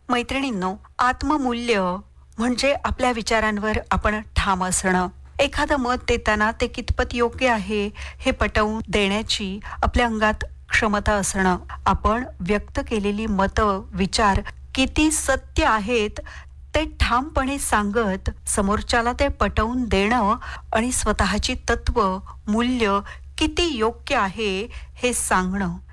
मैत्रिणींनो, आत्ममूल्य म्हणजे आपल्या विचारांवर आपण ठाम असणं. एखादं मत देताना ते कितपत योग्य आहे हे पटवून देण्याची आपल्या अंगात क्षमता असणं. आपण व्यक्त केलेली मतं, विचार किती सत्य आहेत ते ठामपणे सांगत समोरच्याला ते पटवून देणं आणि स्वतःची तत्व, मूल्य किती योग्य आहे हे सांगणं.